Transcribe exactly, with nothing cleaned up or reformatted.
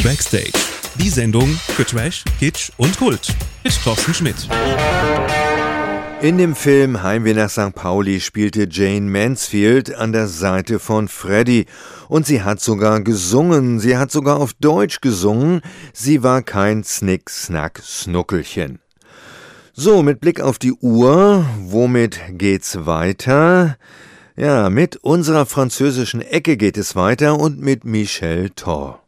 Backstage. Die Sendung für Trash, Kitsch und Kult mit Thorsten Schmidt. In dem Film Heimweh nach Sankt Pauli spielte Jayne Mansfield an der Seite von Freddy. Und sie hat sogar gesungen, sie hat sogar auf Deutsch gesungen. Sie war kein Snick-Snack-Snuckelchen. So, mit Blick auf die Uhr, womit geht's weiter? Ja, mit unserer französischen Ecke geht es weiter und mit Michel Thor.